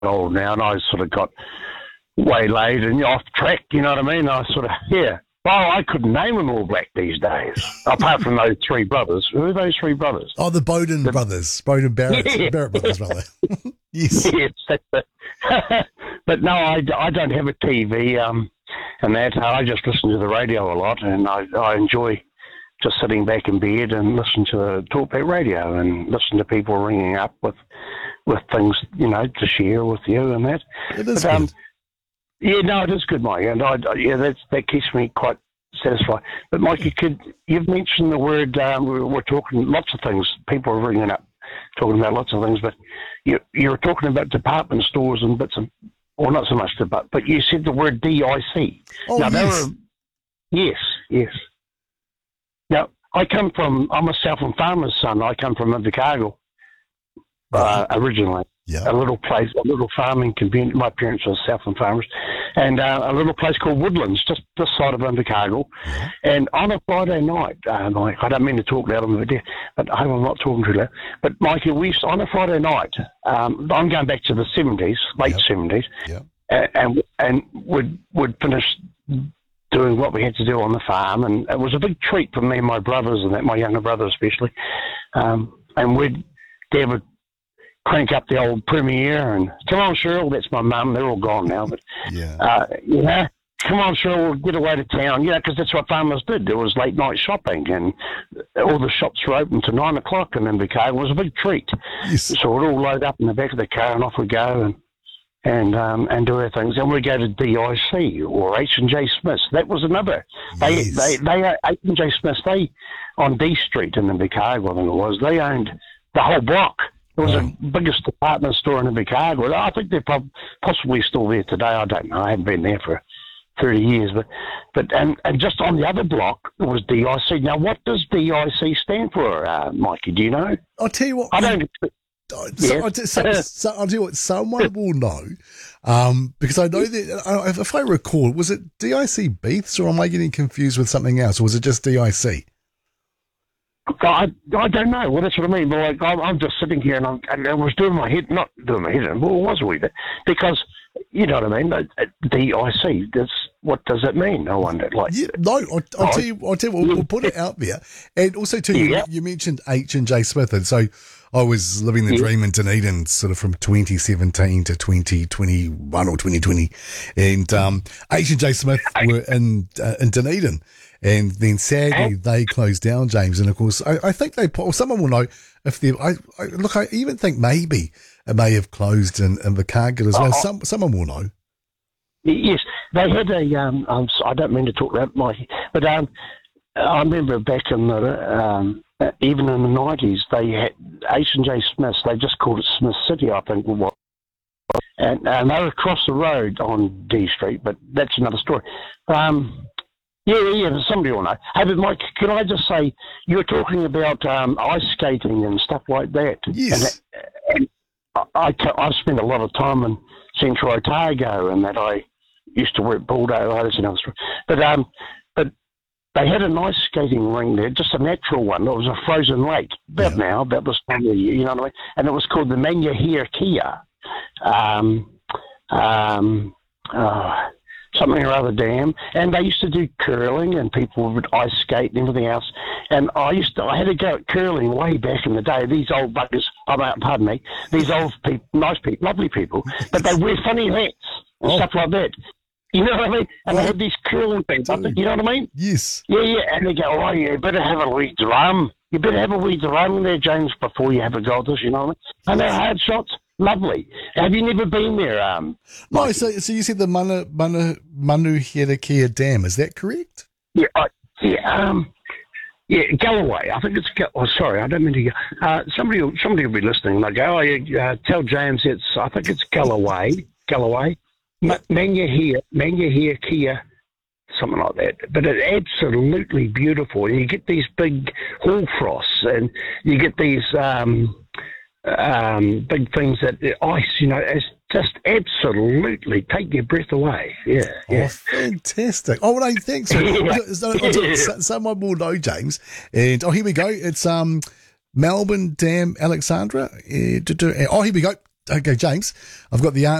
old now, and I sort of got waylaid and off track, you know what I mean? I sort of, yeah. Well, I couldn't name an All Black these days, apart from those three brothers. Who are those three brothers? Oh, the Bowden brothers. Bowden Barrett. Yeah. Barrett brothers, rather. Yes. Yes, that's it. But no, I don't have a TV and that. I just listen to the radio a lot, and I enjoy just sitting back in bed and listen to the talkback radio and listen to people ringing up with things, you know, to share with you and that. It is good. Yeah, no, it is good, Mike, and that keeps me quite satisfied. But Mike, you've mentioned the word. We're talking lots of things. People are ringing up, talking about lots of things. But you're talking about department stores and bits of, or not so much but you said the word DIC. Oh, now, yes. Yes. Now, I'm a Southland farmer's son. I come from Invercargill originally. Yeah. A little farming community. My parents were Southland farmers, and a little place called Woodlands, just this side of Invercargill. Yeah. And on a Friday night, Mike, I don't mean to talk loud on the video, but I hope I'm not talking too loud. But Mikey, on a Friday night, I'm going back to the 70s, late 70s, and would finish doing what we had to do on the farm, and it was a big treat for me and my brothers, and my younger brother especially. And Dad would crank up the old Premiere and come on, Cheryl. That's my mum. They're all gone now, but come on, Cheryl, we'll get away to town. Because that's what farmers did. There was late night shopping, and all the shops were open to 9 o'clock, and then it was a big treat. Yes. So we'd all load up in the back of the car, and off we go, and do our things. And we go to DIC or H&J Smith's. That was another. Yes. They H&J Smith's. They on D Street in Invercargill, I think it was. They owned the whole block. It was the biggest department store in Invercargill. I think they're possibly still there today. I don't know. I haven't been there for 30 years. But just on the other block, it was DIC. Now, what does DIC stand for, Mikey? Do you know? I'll tell you what. I don't. I'll tell you what, someone will know, because I know that, if I recall, was it DIC Beaths, or am I getting confused with something else, or was it just DIC? I don't know. Well, that's what I mean. But like, I'm just sitting here, and I was doing my head, not doing my head in. Well, it was a wee bit, because you know what I mean. DIC. What does it mean? I wonder. Like, I'll tell you. We'll put it out there, and also too. You mentioned H&J Smith, and so I was living the dream in Dunedin, sort of from 2017 to 2021 or 2020, and H&J Smith were in Dunedin. And then sadly, they closed down, James. And of course, I think someone will know if they. I even think maybe it may have closed in Invercargill as well. Someone will know. Yes, they had a. I don't mean to talk about Mikey, but I remember back in the even in the 90s, they had H&J Smith's. They just called it Smith City, I think it was. And they were across the road on D Street, but that's another story. Yeah, somebody will know. Hey, but Mike, can I just say, you were talking about ice skating and stuff like that. Yes. And I've spent a lot of time in Central Otago, and that I used to work bulldozer. That's another story. But they had an ice skating ring there, just a natural one. It was a frozen lake, about this time of the year, you know what I mean? And it was called the Mangahia Kia. Something or other dam, and they used to do curling, and people would ice skate and everything else. And I had to go at curling way back in the day. These old buggers, pardon me, these old people, nice people, lovely people, but they wear funny hats and stuff like that. You know what I mean? And they have these curling things. You know what I mean? Yes. Yeah. And they go, you better have a wee drum. You better have a wee drum there, James, before you have a go at this. You know what I mean? And they're hard shots. Lovely. Have you never been there? No, so you said the Manuhirakia Dam, is that correct? Yeah, Galloway. I think it's. Sorry, I don't mean to go. Somebody will be listening. They go, tell James I think it's Galloway. Mangahia Kia, something like that. But it's absolutely beautiful. You get these big hoarfrosts, and you get these big things that ice, it's just absolutely take your breath away. Yeah. Oh, fantastic. Oh, no, thanks. Someone will know, James. And here we go. It's Melbourne Dam, Alexandra. Here we go. Okay, James, I've got the